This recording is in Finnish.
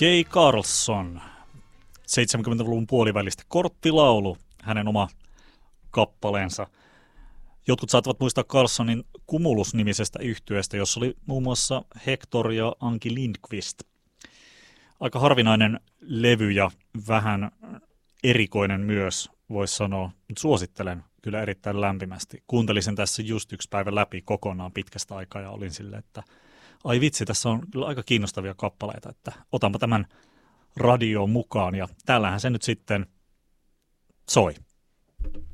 Kay Carlson, 70-luvun puolivälistä korttilaulu, hänen oma kappaleensa. Jotkut saattavat muistaa Carlsonin Cumulus-nimisestä yhtyeestä, jossa oli muun muassa Hector ja Anki Lindqvist. Aika harvinainen levy ja vähän erikoinen myös, voisi sanoa, mutta suosittelen kyllä erittäin lämpimästi. Kuuntelin sen tässä just yksi päivä läpi kokonaan pitkästä aikaa ja olin silleen, että ai vitsi, tässä on kyllä aika kiinnostavia kappaleita, että otanpa tämän radioon mukaan ja täällähän se nyt sitten soi.